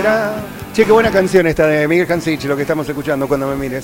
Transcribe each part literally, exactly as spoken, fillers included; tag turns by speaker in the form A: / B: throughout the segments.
A: acá. Che, qué buena canción esta de Miguel Hansich, lo que estamos escuchando cuando me mires.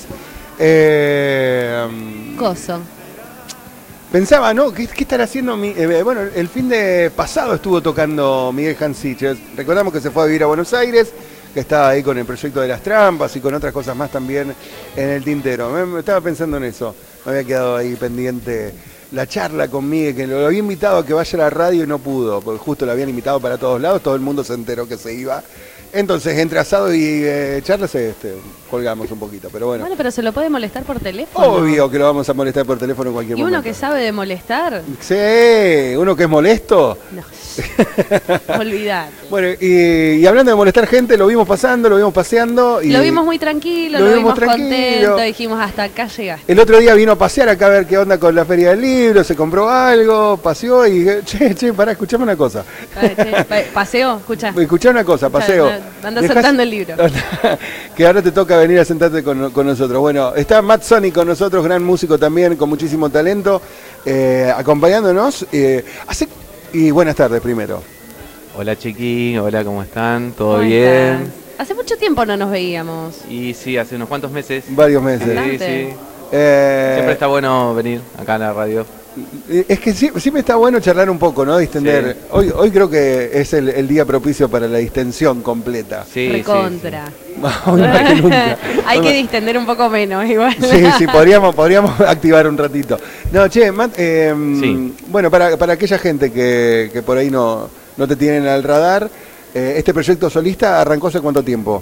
A: Eh,
B: Coso.
A: Pensaba, ¿no? ¿Qué, qué estará haciendo? Mi, eh, bueno, el fin de pasado estuvo tocando Miguel Hansich. Recordamos que se fue a vivir a Buenos Aires, que estaba ahí con el proyecto de las trampas y con otras cosas más también en el tintero. Me, me estaba pensando en eso. Me había quedado ahí pendiente la charla con Miguel, que lo había invitado a que vaya a la radio y no pudo, porque justo lo habían invitado para todos lados, todo el mundo se enteró que se iba. Entonces, entre asado y eh, charlas, este, colgamos un poquito, pero bueno.
B: Bueno, pero se lo puede molestar por teléfono.
A: Obvio que lo vamos a molestar por teléfono en cualquier
B: ¿Y
A: momento.
B: uno que sabe de molestar?
A: Sí, uno que es molesto.
B: No, olvidate.
A: Bueno, y, y hablando de molestar gente, lo vimos pasando, lo vimos paseando. Y
B: lo vimos muy tranquilo,
A: lo
B: lo,
A: vimos
B: vimos
A: tranquilo.
B: contento, dijimos hasta acá llegaste.
A: El otro día vino a pasear acá a ver qué onda con la Feria del Libro, se compró algo, paseó y dije, che, che, pará, escuchame una cosa.
B: Vale, che, pa- paseo, escucha.
A: Escuchá una cosa, paseo.
B: Anda
A: Dejás-
B: soltando el libro.
A: Que ahora te toca venir a sentarte con, con nosotros. Bueno, está Matt Sony con nosotros, gran músico también, con muchísimo talento, eh, acompañándonos. Eh, hace, y buenas tardes primero.
C: Hola chiqui, hola, ¿cómo están? ¿Todo
B: ¿Cómo
C: bien?
B: estás? Hace mucho tiempo no nos veíamos.
C: Y sí, hace unos cuantos meses.
A: Varios meses.
C: Sí,
B: Bastante.
C: sí.
A: Eh,
C: Siempre está bueno venir acá a la radio.
A: Es que siempre, siempre está bueno charlar un poco, ¿no? Distender.
C: Sí.
A: Hoy, hoy creo que es el, el día propicio para la distensión completa.
C: Sí,
B: Recontra.
A: Hoy más que nunca.
B: Hay
A: Hoy
B: que
A: más-
B: distender un poco menos igual.
A: Sí, sí, podríamos, podríamos activar un ratito. No, che, Matt, eh,
C: Sí.
A: bueno, para, para aquella gente que, que por ahí no, no te tienen al radar, eh, este proyecto solista arrancó hace cuánto tiempo?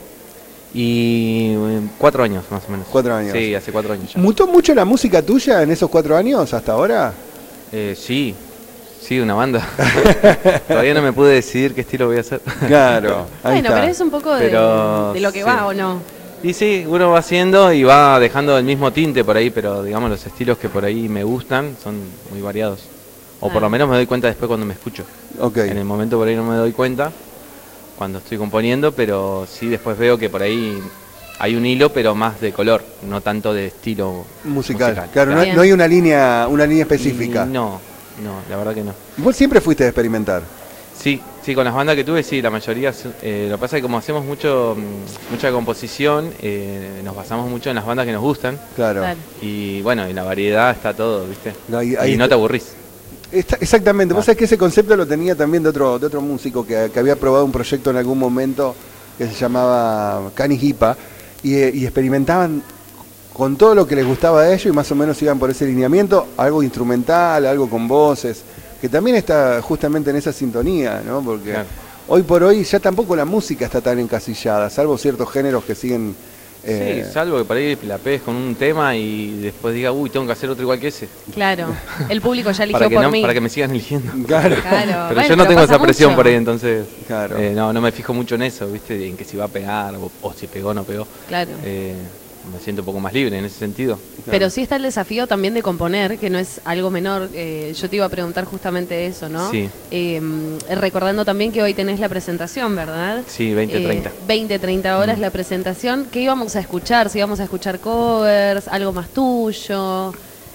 C: Y eh, cuatro años más o menos.
A: Cuatro años.
C: Sí, hace cuatro años ya.
A: ¿Mutó mucho la música tuya en esos cuatro años hasta ahora?
C: Eh, sí, sí, una banda. Todavía no me pude decidir qué estilo voy a hacer.
A: Claro, ahí
B: Bueno,
A: está.
B: pero es un poco de,
C: Pero,
B: de lo que
C: sí.
B: va o no.
C: Y sí, uno va haciendo y va dejando el mismo tinte por ahí, pero digamos los estilos que por ahí me gustan son muy variados. O por
B: Ah.
C: lo menos me doy cuenta después cuando me escucho.
A: Ok.
C: En el momento por ahí no me doy cuenta cuando estoy componiendo, pero sí después veo que por ahí hay un hilo, pero más de color, no tanto de estilo
A: Musical.
C: musical.
A: Claro, no,
B: Bien.
A: no hay una línea, una línea específica.
C: Y no, no, la verdad que no.
A: Vos siempre fuiste de experimentar.
C: Sí, sí, con las bandas que tuve, sí, la mayoría. Eh, lo que pasa es que como hacemos mucho mm, mucha composición, eh, nos basamos mucho en las bandas que nos gustan.
A: Claro.
B: Claro.
C: Y bueno, en la variedad está todo, ¿viste?
A: No, ahí- ahí
C: y no
A: está-
C: te aburrís.
A: Está- exactamente, vos
C: Ah.
A: sabés que ese concepto lo tenía también de otro, de otro músico que, que había probado un proyecto en algún momento que se llamaba Cani Hipa y, eh, y experimentaban con todo lo que les gustaba a ellos y más o menos iban por ese lineamiento, algo instrumental, algo con voces, que también está justamente en esa sintonía, ¿no? Porque
C: Claro.
A: hoy por hoy ya tampoco la música está tan encasillada, salvo ciertos géneros que siguen... eh,
C: Sí, salvo que por ahí la pegues con un tema y después diga, uy, tengo que hacer otro igual que ese.
B: Claro. El público ya eligió
C: Para que,
B: por
C: no,
B: mí.
C: para que me sigan eligiendo.
A: Claro.
B: Claro.
C: Pero
B: Bueno,
C: yo no tengo
B: pasa
C: esa presión
B: mucho.
C: por ahí, entonces
A: Claro.
C: eh, no, no me fijo mucho en eso, ¿viste? En que si va a pegar o, o si pegó o no pegó.
B: Claro.
C: Eh, me siento un poco más libre en ese sentido.
B: Pero sí está el desafío también de componer, que no es algo menor. Eh, yo te iba a preguntar justamente eso, ¿no?
C: Sí.
B: Eh, recordando también que hoy tenés la presentación, ¿verdad?
C: Sí, veinte, treinta.
B: veinte, treinta horas
C: Mm.
B: la presentación. ¿Qué íbamos a escuchar? Si íbamos a escuchar covers, algo más tuyo.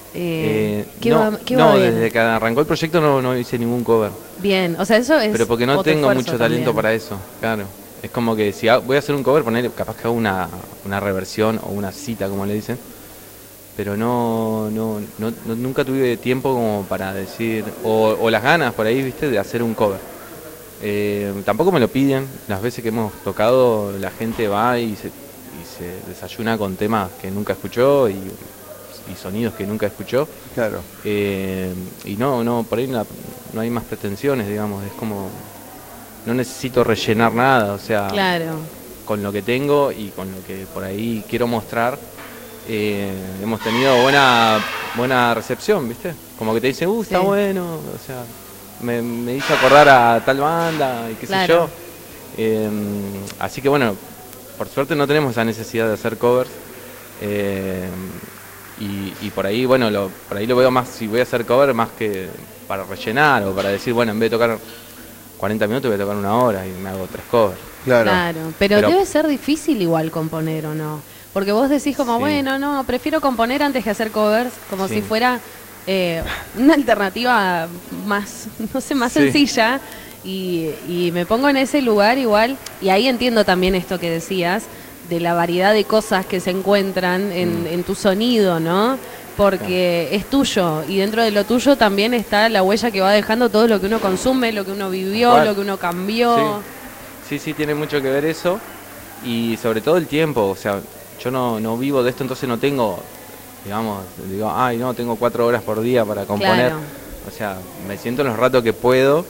B: Eh,
C: Eh,
B: ¿qué
C: no,
B: va, qué
C: no
B: va bien?
C: desde que arrancó el proyecto no, no hice ningún cover.
B: Bien, o sea, eso es.
C: Pero porque no
B: otro
C: tengo
B: esfuerzo
C: mucho talento
B: también.
C: para eso, claro. Es como que si ha- voy a hacer un cover, poner capaz que hago una, una reversión o una cita, como le dicen. Pero no, no, no, no- nunca tuve tiempo como para decir, o, o las ganas por ahí, viste, de hacer un cover. Eh, tampoco me lo piden. Las veces que hemos tocado, la gente va y se, y se desayuna con temas que nunca escuchó y, y sonidos que nunca escuchó.
A: Claro.
C: Eh, y no, no, por ahí la- no hay más pretensiones, digamos, es como, no necesito rellenar nada, o sea,
B: Claro.
C: con lo que tengo y con lo que por ahí quiero mostrar, eh, hemos tenido buena buena recepción, ¿viste? Como que te dicen, uh, está
B: Sí.
C: bueno, o sea, me, me hizo acordar a tal banda y qué sé
B: Claro.
C: yo. Eh, así que bueno, por suerte no tenemos esa necesidad de hacer covers. eh, Y, y por ahí, bueno, lo, por ahí lo veo más, si voy a hacer cover, más que para rellenar o para decir, bueno, en vez de tocar cuarenta minutos voy a tocar una hora y me hago tres covers.
A: Claro.
B: Claro, pero,
C: Pero-
B: debe ser difícil igual componer o no. Porque vos decís como,
C: Sí.
B: bueno, no, prefiero componer antes que hacer covers, como
C: Sí.
B: si fuera eh, una alternativa más, no sé, más
C: Sí.
B: sencilla. Y, y me pongo en ese lugar igual, y ahí entiendo también esto que decías, de la variedad de cosas que se encuentran en, en tu sonido, ¿no? Porque claro, es tuyo, y dentro de lo tuyo también está la huella que va dejando todo lo que uno consume, lo que uno vivió,
C: ¿Cuál?
B: lo que uno cambió.
C: Sí. sí, sí, tiene mucho que ver eso, y sobre todo el tiempo, o sea, yo no, no vivo de esto, entonces no tengo, digamos, digo, ay, no, tengo cuatro horas por día para componer, claro. O sea, me siento en los ratos que puedo,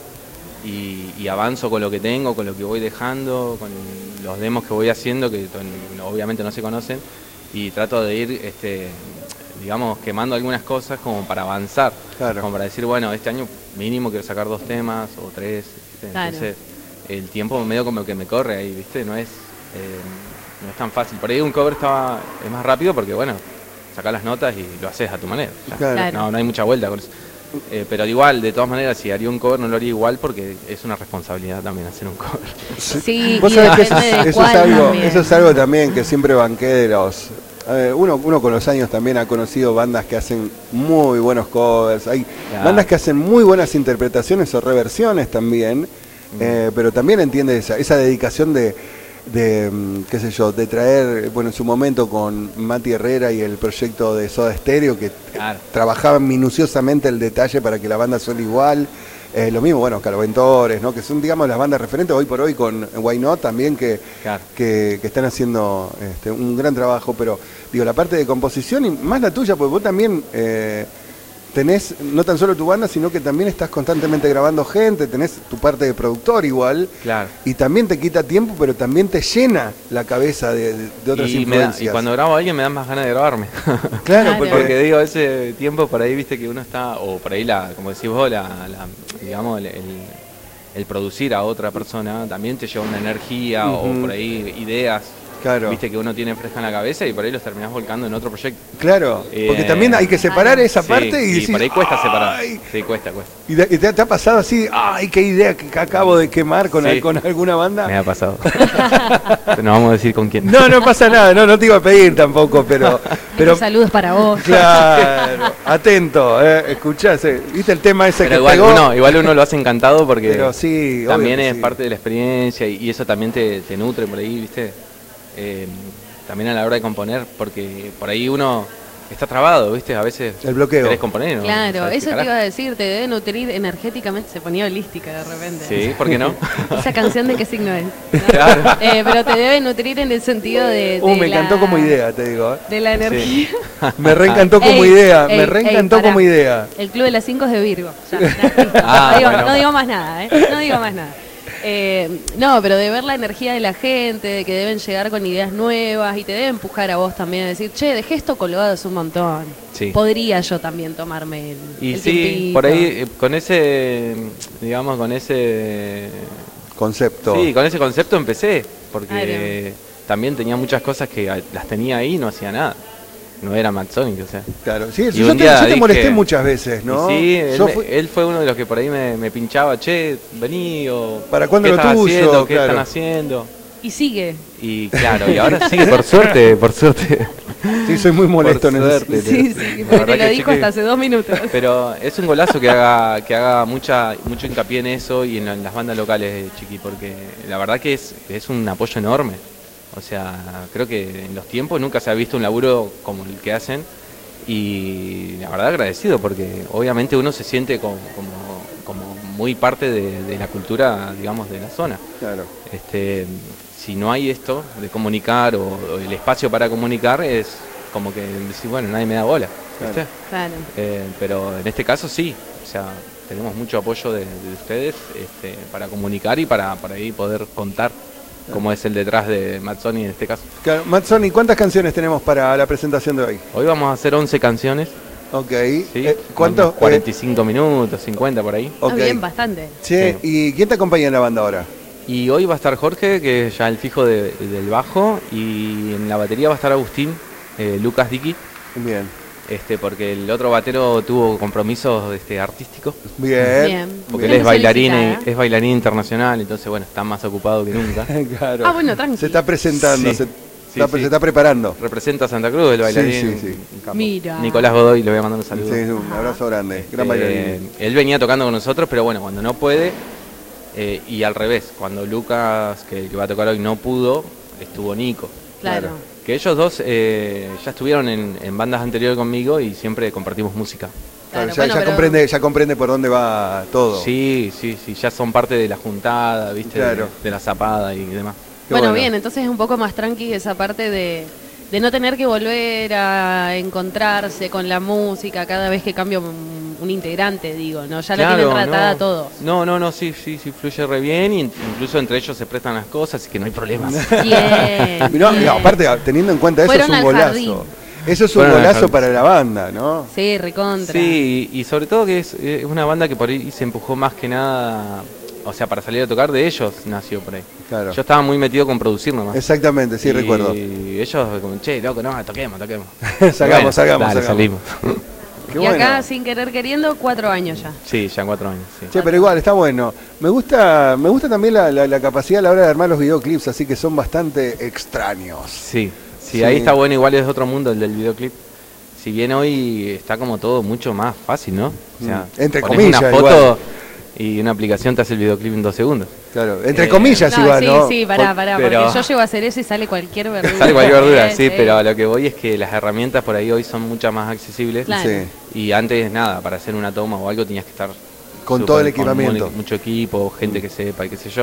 C: y, y avanzo con lo que tengo, con lo que voy dejando, con los demos que voy haciendo, que obviamente no se conocen, y trato de ir, este, digamos, quemando algunas cosas como para avanzar, claro, como para decir, bueno, este año mínimo quiero sacar dos temas o tres, ¿viste? Claro. Entonces el tiempo medio como que me corre ahí, ¿viste? No es, eh, no es tan fácil. Por ahí un cover estaba, es más rápido porque, bueno, sacás las notas y lo haces a tu manera. Claro. No, no hay mucha vuelta con eso. Eh, pero igual, de todas maneras, si haría un cover no lo haría igual porque es una responsabilidad también hacer un cover.
B: Sí,
A: ¿Vos sabés que eso, es, eso, es algo, eso es algo también que siempre banqué de los... Eh, uno, uno con los años también ha conocido bandas que hacen muy buenos covers, hay claro, bandas que hacen muy buenas interpretaciones o reversiones también, mm. eh, pero también entiende esa, esa dedicación de... de, qué sé yo, de traer, bueno, en su momento con Mati Herrera y el proyecto de Soda Stereo, que claro, trabajaban minuciosamente el detalle para que la banda suene igual. Eh, lo mismo, bueno, Caloventores, ¿no? Que son, digamos, las bandas referentes hoy por hoy con Why Not también, que, claro, que, que están haciendo este, un gran trabajo, pero digo, la parte de composición y más la tuya, porque vos también... Eh, tenés no tan solo tu banda, sino que también estás constantemente grabando gente, tenés tu parte de productor igual, claro, y también te quita tiempo, pero también te llena la cabeza de, de, de otras y influencias. Da,
C: y cuando grabo a alguien me dan más ganas de grabarme.
A: Claro, claro. Porque,
C: porque digo, ese tiempo por ahí, viste que uno está, o por ahí, la como decís vos, la, la digamos, el, el, el producir a otra persona también te lleva una energía, uh-huh, o por ahí ideas. Claro. Viste que uno tiene fresca en la cabeza y por ahí los terminás volcando en otro proyecto.
A: Claro, eh, porque también hay que separar ah, esa parte sí, y decir,
C: sí, por ahí cuesta separar. Sí, cuesta, cuesta.
A: ¿Y te, te, te ha pasado así, ay, qué idea que acabo de quemar con, sí, con alguna banda?
C: Me ha pasado. No vamos a decir con quién.
A: No, no pasa nada, no, no te iba a pedir tampoco, pero... pero
B: saludos para vos.
A: Claro, atento, eh, escuchás, eh, ¿viste el tema ese
C: pero
A: que
C: igual
A: pegó?
C: Uno, igual uno lo hace encantado porque
A: pero sí,
C: también es
A: sí,
C: parte de la experiencia y, y eso también te, te nutre por ahí, ¿viste? Eh, también a la hora de componer, porque por ahí uno está trabado, ¿viste? A veces
A: el bloqueo.
C: Querés componer, ¿no?
B: Claro, eso te iba a decir, te debe nutrir energéticamente, se ponía holística de repente.
C: Sí, ¿por qué no?
B: Esa canción de qué signo es, ¿no?
C: Claro.
B: Eh, pero te debe nutrir en el sentido de... de
A: uh, me
B: la,
A: encantó como idea, te digo. ¿eh?
B: De la energía.
A: Sí. Me reencantó como ey, idea, ey, me reencantó ey, como idea.
B: El Club de las cinco es de Virgo. Ya, ya, ah, no, digo, bueno. no digo más nada, ¿eh? No digo más nada. Eh, no, pero de ver la energía de la gente, de que deben llegar con ideas nuevas y te debe empujar a vos también a decir, che, dejé esto colgado hace un montón. Sí. Podría yo también tomarme el
C: Y
B: el
C: sí,
B: tiempito.
C: Por ahí, con ese, digamos, con ese...
A: concepto.
C: Sí, con ese concepto empecé, porque Ay, también tenía muchas cosas que las tenía ahí y no hacía nada. No era Mad Sonic, o sea.
A: Claro, sí, eso yo, te, yo te molesté dije, muchas veces, ¿no?
C: Sí, él,
A: yo
C: me,
A: fui...
C: él fue uno de los que por ahí me, me pinchaba, che, vení, o...
A: ¿Para cuándo
C: lo
A: tuyo?
C: Haciendo, ¿Qué
A: claro.
C: están haciendo?
B: Y sigue.
C: Y claro, y ahora sigue, por suerte, por suerte.
A: Sí, soy muy molesto en
C: eso.
B: Sí, sí, sí, porque te lo dijo chique, hasta hace dos minutos.
C: Pero es un golazo que haga que haga mucha mucho hincapié en eso y en, en las bandas locales de Chiqui, porque la verdad que es, es un apoyo enorme. O sea, creo que en los tiempos nunca se ha visto un laburo como el que hacen. Y la verdad agradecido porque obviamente uno se siente como, como, como muy parte de, de la cultura, digamos, de la zona.
A: Claro.
C: Este, si no hay esto de comunicar o, o el espacio para comunicar, es como que decir, bueno, nadie me da bola, ¿viste?
B: Claro.
C: Eh, pero en este caso sí, o sea, tenemos mucho apoyo de, de ustedes este, para comunicar y para, para ahí poder contar como es el detrás de Mad Sonic en este caso.
A: Claro, Mad Sonic, ¿cuántas canciones tenemos para la presentación de hoy?
C: Hoy vamos a hacer once canciones.
A: Ok.
C: ¿Sí?
A: Eh, ¿Cuántos?
C: cuarenta y cinco eh... minutos, cincuenta por ahí.
B: Okay. Ah, bien, bastante.
A: Sí, sí. ¿Y quién te acompaña en la banda ahora?
C: Y hoy va a estar Jorge, que es ya el fijo de, del bajo, y en la batería va a estar Agustín, eh, Lucas Dicky.
A: Bien.
C: Este, porque el otro batero tuvo compromisos este, artísticos.
A: Bien.
B: Bien.
C: Porque él es bailarín, es bailarín internacional, entonces bueno, está más ocupado que nunca.
A: Claro.
B: Ah, bueno, tranquilo.
A: Se está presentando,
C: sí.
A: se,
C: Sí,
A: está,
C: sí.
A: se está preparando.
C: Representa a Santa Cruz, el bailarín.
A: Sí, sí, sí.
B: Mira.
C: Nicolás Godoy, le voy a mandar un saludo.
A: Sí, un abrazo grande,
C: este,
A: gran bailarín.
C: Él venía tocando con nosotros, pero bueno, cuando no puede, Eh, y al revés, cuando Lucas, que el que va a tocar hoy, no pudo, estuvo Nico.
B: Claro.
C: Que ellos dos eh, ya estuvieron en, en bandas anteriores conmigo y siempre compartimos música.
A: Claro,
B: Claro,
A: ya,
B: bueno,
A: ya
B: pero-
A: comprende, ya comprende por dónde va todo.
C: Sí, sí, sí, ya son parte de la juntada, ¿viste?
A: Claro.
C: De, de la zapada y demás.
A: Qué
B: Bueno,
A: bueno.
B: bien, entonces es un poco más tranqui esa parte de, de no tener que volver a encontrarse con la música cada vez que cambia un, un integrante, digo, ¿no? Ya la
C: Claro,
B: tienen tratada
C: no.
B: todos.
C: No, no, no, sí, sí, sí, fluye re bien, y incluso entre ellos se prestan las cosas, así que no hay problemas.
B: Bien.
A: No,
B: bien.
A: no, aparte, teniendo en cuenta eso,
B: Fueron
A: es un
B: al
A: golazo.
B: jardín.
A: Eso es un
C: Fueron al
A: golazo
C: jardín.
A: para la banda, ¿no?
B: Sí, recontra.
C: Sí, y sobre todo que es, es una banda que por ahí se empujó más que nada, o sea, para salir a tocar de ellos nació por ahí.
A: Claro.
C: Yo estaba muy metido con producir nomás.
A: Exactamente, sí,
C: y
A: recuerdo.
C: Y ellos como, che, loco, no, toquemos, toquemos.
A: Sacamos,
C: Bueno,
A: sacamos,
C: dale,
A: sacamos.
C: salimos.
A: Qué
B: Y acá,
A: bueno.
B: sin querer queriendo, cuatro años ya.
C: Sí, ya cuatro años, sí.
A: Che, pero igual, está bueno. Me gusta, me gusta también la, la- la capacidad a la hora de armar los videoclips, así que son bastante extraños.
C: Sí, sí,
A: Sí.
C: ahí está bueno, igual es otro mundo el del videoclip. Si bien hoy está como todo mucho más fácil, ¿no? O sea,
A: Mm, entre
C: ponés
A: comillas,
C: una foto
A: igual.
C: y una aplicación te hace el videoclip en dos segundos.
A: Claro, entre
C: Eh,
A: comillas
B: No,
A: igual,
B: sí,
A: ¿no?
B: sí, pará,
A: Por-
B: pará,
C: pero-
B: porque yo llego a hacer eso y sale cualquier verdura.
C: Sale cualquier verdura, sí,
B: Sí.
C: pero a lo que voy es que las herramientas por ahí hoy son muchas más accesibles.
B: Claro.
A: Sí.
C: Y antes, nada, para hacer una toma o algo tenías que estar
A: Con
C: súper-
A: todo el
C: con
A: equipamiento.
C: mu- mucho equipo, gente que sepa y qué sé yo.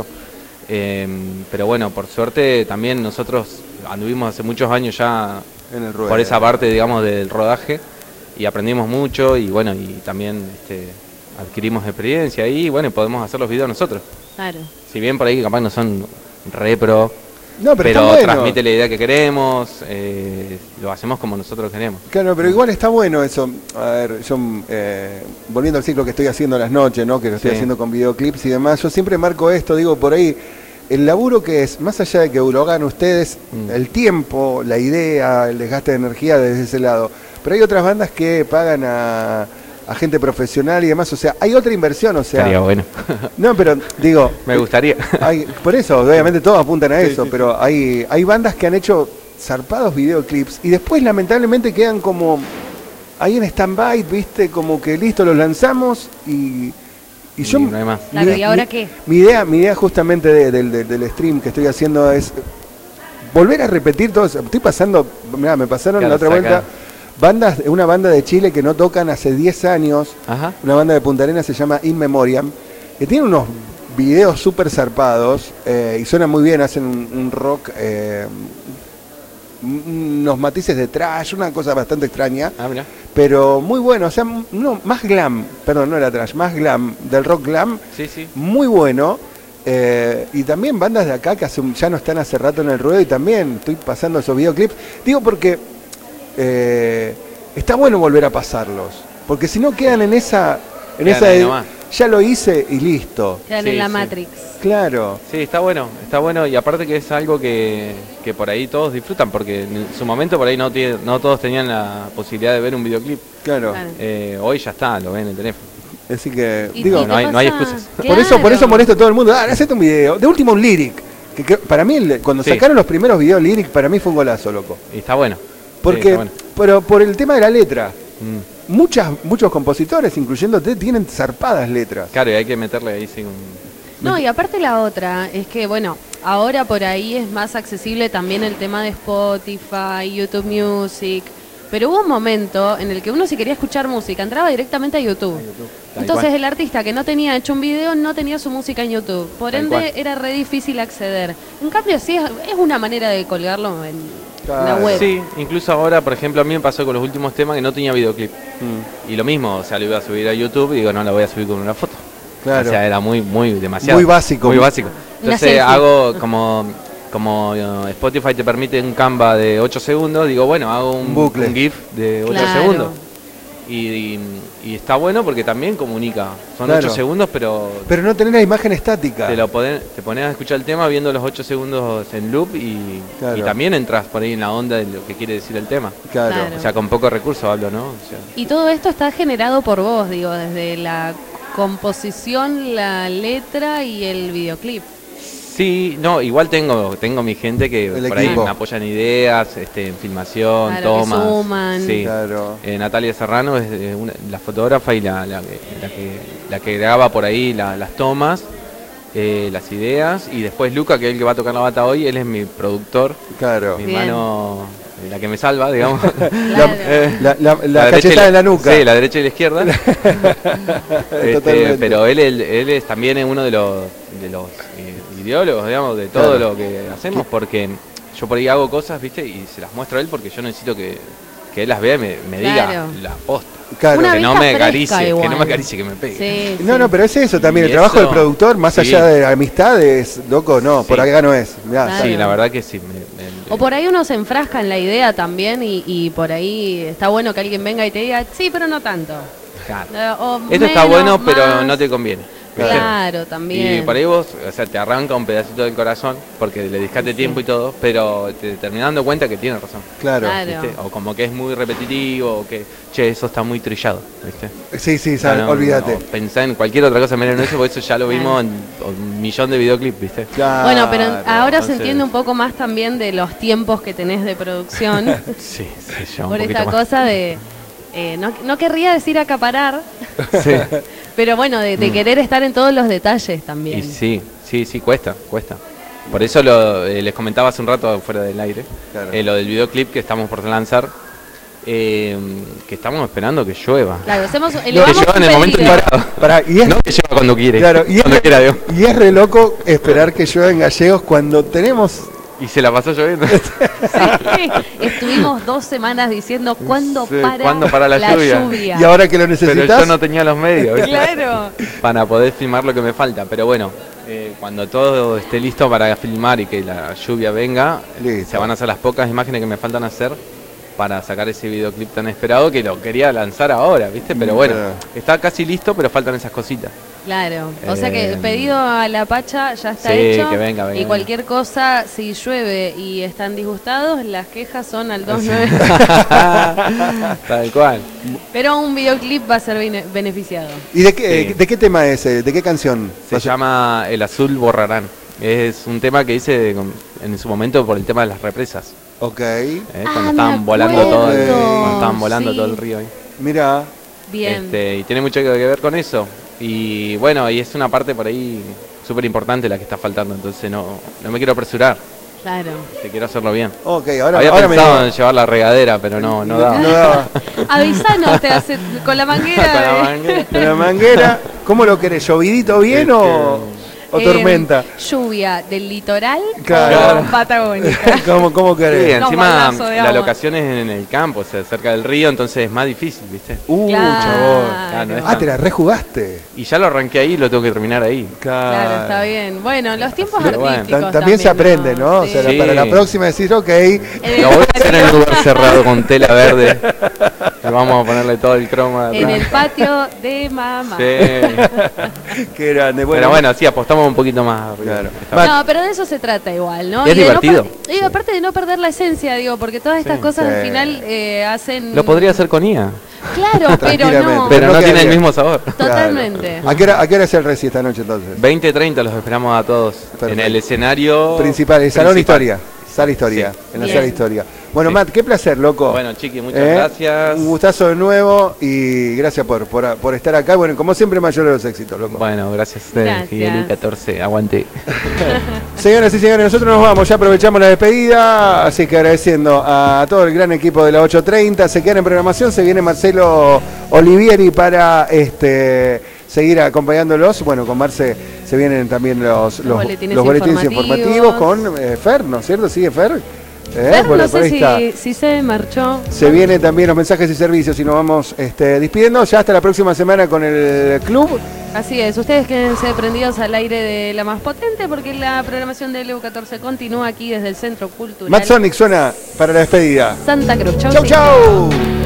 C: Eh, pero bueno, por suerte también nosotros anduvimos hace muchos años ya
A: En el ruedo.
C: por esa parte, digamos, del rodaje, y aprendimos mucho y bueno, y también este, adquirimos experiencia ahí y bueno, podemos hacer los videos nosotros.
B: Claro.
C: Si bien por ahí capaz no son re pro,
A: No, pero,
C: pero,
A: está bueno.
C: transmite la idea que queremos, eh, lo hacemos como nosotros queremos.
A: Claro, pero igual está bueno eso. A ver, yo, eh, volviendo al ciclo que estoy haciendo a las noches, ¿no? Que lo estoy
C: Sí.
A: haciendo con videoclips y demás, yo siempre marco esto, digo, por ahí, el laburo que es, más allá de que lo hagan ustedes,
C: Mm.
A: el tiempo, la idea, el desgaste de energía desde ese lado. Pero hay otras bandas que pagan a, a gente profesional y demás, o sea, hay otra inversión, o sea...
C: Estaría bueno.
A: No, pero digo...
C: Me gustaría.
A: Hay, por eso, obviamente todos apuntan a
C: Sí,
A: eso,
C: sí,
A: pero hay, hay bandas que han hecho zarpados videoclips y después lamentablemente quedan como ahí en stand-by, viste, como que listo, los lanzamos y, y yo...
C: Y no hay más.
B: Claro,
A: mi-
B: ¿y ahora
A: mi-
B: qué?
A: Mi idea, mi idea justamente de- del- del- del stream que estoy haciendo es volver a repetir todo eso. Estoy pasando, mirá, me pasaron
C: Claro,
A: la otra
C: saca.
A: vuelta bandas, una banda de Chile que no tocan hace diez años.
C: Ajá.
A: Una banda de Punta Arenas se llama In Memoriam, que tiene unos videos súper zarpados eh, y suenan muy bien, hacen un, un rock, eh, un- unos matices de trash, una cosa bastante extraña,
C: Ah, mirá.
A: pero muy bueno, o sea, m- no, más glam, perdón, no era trash, más glam, del rock glam,
C: Sí, sí.
A: muy bueno. eh, y también bandas de acá que hace un- ya no están hace rato en el ruedo y también estoy pasando esos videoclips. Digo porque eh, está bueno volver a pasarlos, porque si no quedan en esa, en
C: Quedan
A: esa
C: ahí
A: de,
C: nomás.
A: ya lo hice y listo.
B: Quedan
C: Sí,
B: en la
C: sí.
B: Matrix.
A: Claro,
C: Sí, está bueno, está bueno, y aparte que es algo que, que por ahí todos disfrutan, porque en su momento por ahí no, tiene- no todos tenían la posibilidad de ver un videoclip.
A: claro.
B: Claro.
C: Eh, hoy ya está, lo ven en el teléfono.
A: Así que
B: Y-
A: digo,
B: y te
C: no hay- no hay
B: pasa-
C: excusas.
A: por eso, por eso
B: Claro.
A: molesto a todo el mundo. Ah, hacete un video, de último un lyric. Que, que para mí el- cuando
C: Sí.
A: sacaron los primeros videos lyric para mí fue un golazo, loco.
C: Y está bueno.
A: Porque,
C: Sí, está bueno.
A: pero por el tema de la letra,
C: Mm.
A: muchas, muchos compositores, incluyéndote, tienen zarpadas letras.
C: Claro, y hay que meterle ahí sí, un...
B: No, y aparte la otra es que, bueno, ahora por ahí es más accesible también el tema de Spotify, YouTube Music, pero hubo un momento en el que uno si quería escuchar música entraba directamente a YouTube.
C: Tal
B: Entonces
C: cual.
B: el artista que no tenía hecho un video no tenía su música en YouTube. Por
C: Tal
B: ende
C: cual.
B: era re difícil acceder. En cambio sí es, es una manera de colgarlo en la
A: Claro.
B: web.
C: Sí, incluso ahora, por ejemplo, a mí me pasó con los últimos temas que no tenía videoclip.
A: Mm,
C: Y lo mismo, o sea, lo iba a subir a YouTube y digo, no, la voy a subir con una foto.
A: claro.
C: O sea, era muy, muy demasiado.
A: Muy básico.
C: Muy básico.
B: Una
C: Entonces
B: selfie.
C: hago como, como eh, Spotify te permite un Canva de ocho segundos, digo, bueno, hago un,
A: Un bucle.
C: un GIF de ocho
B: Claro.
C: segundos. Y, y- y está bueno porque también comunica. Son
A: Claro.
C: ocho segundos, pero
A: Pero no tener la imagen estática.
C: te lo podés- te pones a escuchar el tema viendo los ocho segundos en loop y,
A: Claro.
C: y también entras por ahí en la onda de lo que quiere decir el tema.
A: Claro.
B: Claro.
C: O sea, con poco recurso hablo, ¿no? O sea,
B: Y todo esto está generado por vos, digo, desde la composición, la letra y el videoclip.
C: sí, no, igual tengo tengo mi gente que
A: El
C: por ahí
A: equipo.
C: me apoyan ideas, este, en filmación,
B: Claro, que
C: tomas.
B: suman.
C: Sí.
A: Claro.
C: Eh, Natalia Serrano es eh, una- la fotógrafa y la, la, que- la que, la que graba por ahí la- las tomas. eh, las ideas, y después Luca, que es el que va a tocar la bata hoy, él es mi productor,
A: Claro.
C: mi
B: Bien.
C: mano, la que me salva, digamos.
B: Claro.
C: Eh,
A: La, la, la
C: derecha y
A: cachetada en la nuca.
C: Sí, la derecha y la izquierda. Este,
A: Totalmente.
C: pero él, él, él es también uno de los, de los eh, ideólogos, digamos, de todo
A: Claro.
C: lo que hacemos, porque yo por ahí hago cosas, ¿viste? Y se las muestro a él porque yo necesito que, que él las vea y me, me diga
B: Claro.
C: la posta.
A: Claro.
B: Una
C: Que no
B: vista
C: me
B: fresca
C: acaricie, que
B: igual.
C: no me acaricie, que me pegue.
B: Sí,
A: No,
B: sí.
A: no, pero es eso también,
C: Y
A: el trabajo
C: eso-
A: del productor, más
C: sí.
A: allá de amistades, loco, no,
C: Sí.
A: por acá no es. Mirá,
B: Claro.
C: Sí, la verdad que sí. me- me-
B: O por ahí uno se enfrasca en la idea también y, y por ahí está bueno que alguien venga y te diga, sí, pero no tanto.
C: Claro.
B: Eh, o
C: Esto está
B: menos,
C: bueno, pero
B: más.
C: no te conviene. ¿viste?
B: Claro, también.
C: Y por ahí vos, o sea, te arranca un pedacito del corazón, porque le dedicaste tiempo y todo, pero te terminás dando cuenta que tiene razón.
A: claro.
B: Claro.
C: ¿viste? O como que es muy repetitivo, o que, che, eso está muy trillado, ¿viste?
A: Sí, sí,
C: O sea,
A: sal-
C: no-
A: olvídate.
C: no, pensá en cualquier otra cosa menos en eso, porque eso ya lo
B: Claro.
C: vimos en un millón de videoclips, ¿viste?
A: Claro.
B: Bueno, pero ahora se
C: entonces-
B: entiende un poco más también de los tiempos que tenés de producción
C: Sí, sí, ya un
B: por
C: poquito
B: esta
C: más.
B: cosa de, eh, no, no querría decir acaparar,
C: Sí.
B: pero bueno, de, de querer estar en todos los detalles también.
C: Y sí, sí, sí, cuesta, cuesta. Por eso lo, eh, les comentaba hace un rato fuera del aire,
A: Claro.
C: eh, lo del videoclip que estamos por lanzar, eh, que estamos esperando que llueva.
B: Claro, hacemos,
C: que
B: elevamos
C: llueva
B: un
C: en el momento
B: pedido.
C: indicado.
A: Pará, y es,
C: No que llueva cuando quiere,
A: claro, y es,
C: cuando quiera, digo.
A: y es re loco esperar que llueven gallegos cuando tenemos.
C: Y se la pasó lloviendo.
B: Sí, estuvimos dos semanas diciendo cuándo
C: Sí,
B: para,
C: ¿cuándo para la lluvia?
A: Y ahora que lo
C: Pero
A: necesitas.
C: yo no tenía los medios, ¿viste?
B: Claro.
C: Para poder filmar lo que me falta. Pero bueno, eh, cuando todo esté listo para filmar y que la lluvia venga,
A: Listo.
C: se van a hacer las pocas imágenes que me faltan hacer para sacar ese videoclip tan esperado que lo quería lanzar ahora, ¿viste? Pero bueno,
A: Claro.
C: está casi listo, pero faltan esas cositas.
B: Claro, o sea que
C: Eh,
B: el pedido a la Pacha ya está
C: sí,
B: hecho.
C: que venga, venga,
B: y cualquier cosa, si llueve y están disgustados, las quejas son al dos nueve.
C: Tal cual.
B: Pero un videoclip va a ser bene- beneficiado.
A: ¿Y de qué,
C: Sí.
A: de qué tema es? eh? ¿De qué canción?
C: Se llama El Azul Borrarán. Es un tema que hice con- en su momento por el tema de las represas.
A: Ok.
C: ¿eh?
B: Ah,
C: Cuando
B: me
C: estaban volando todo el,
A: acuerdo.
C: cuando estaban volando
B: Sí.
C: todo el río ahí.
A: Mira.
B: Bien.
C: Este, y tiene mucho que ver con eso. Y bueno, y es una parte por ahí súper importante la que está faltando, entonces no, no me quiero apresurar,
B: Claro.
C: te quiero hacerlo bien.
A: Ok, ahora,
C: Había
A: ahora me.
C: pensado en llevar la regadera, pero no, no daba.
A: No daba.
B: Avisanos, te hace con la manguera.
C: Con la
B: de-
C: manguera.
A: Con la manguera. ¿Cómo lo querés? ¿Llovidito bien o, o
B: Eh,
A: tormenta?
B: Lluvia del litoral
A: Claro.
B: o patagónica.
A: ¿Cómo, cómo
C: Sí,
A: querés?
B: No,
C: encima
B: baldazo de
C: la
B: agua.
C: locación es en el campo, o sea, cerca del río, entonces es más difícil, ¿viste?
A: Uh,
B: Claro.
A: chabón.
C: Ah, no es
A: Ah, te la rejugaste.
C: Y ya lo arranqué ahí y lo tengo que terminar ahí.
B: Claro, está bien. Bueno, los tiempos
C: Pero bueno,
B: artísticos
A: Tam- también se aprende, ¿no? O
B: Sí.
A: sea,
C: Sí.
A: para la próxima decir, ok.
B: En el
C: Lo voy a hacer en un
B: patio-
C: lugar cerrado con tela verde. Y vamos a ponerle todo el croma.
B: En el patio de mamá.
C: Sí.
A: Qué grande. Bueno,
C: Pero bueno, sí, apostamos un poquito más arriba.
A: Claro.
C: Está
A: Va-
C: bien.
B: No, pero de eso se trata igual, ¿no?
C: Y es
B: de no
C: divertido.
B: per- y aparte de no perder la esencia, digo, porque todas estas
C: Sí.
B: cosas al
A: Sí.
B: final eh, hacen...
C: Lo podría hacer con I A,
B: Claro, pero
A: Tranquilamente.
B: no.
C: pero
A: no
C: no
A: queda
C: tiene el
A: bien.
C: mismo sabor.
B: Totalmente.
A: ¿A qué, hora, ¿A qué hora es el reci esta noche entonces?
C: veinte treinta los esperamos a todos.
A: Perfecto.
C: En el escenario
A: Principal, el Salón
C: principal.
A: Historia. Sala Historia,
C: Sí.
A: en la
B: Bien.
A: Sala Historia. Bueno,
C: Sí.
A: Matt, qué placer, loco.
C: Bueno, Chiqui, muchas
A: ¿Eh?
C: gracias.
A: Un gustazo de nuevo y gracias por, por, por estar acá. Bueno, como siempre, mayor de los éxitos, loco.
C: Bueno, gracias a ustedes.
B: Gracias.
C: Fidel catorce, aguante.
A: Señoras y señores, nosotros nos vamos, ya aprovechamos la despedida, así que agradeciendo a todo el gran equipo de la ocho treinta, se quedan en programación, se viene Marcelo Olivieri para este seguir acompañándolos. Bueno, con Marce se vienen también los, los,
B: boletines
A: los boletines
B: informativos.
A: informativos con eh, Fer, ¿no es cierto? ¿Sigue Fer? ¿Eh?
B: Fer,
A: Bueno,
B: no
A: por
B: sé
A: ahí está.
B: si, si se marchó.
A: Se vienen también los mensajes y servicios y nos vamos este, despidiendo. Ya hasta la próxima semana con el club.
B: Así es, ustedes quédense prendidos al aire de la más potente porque la programación de L U catorce continúa aquí desde el Centro Cultural
A: Matt Sonic suena para la despedida.
B: Santa Cruz. Chau,
A: Chau,
B: sí.
A: chau.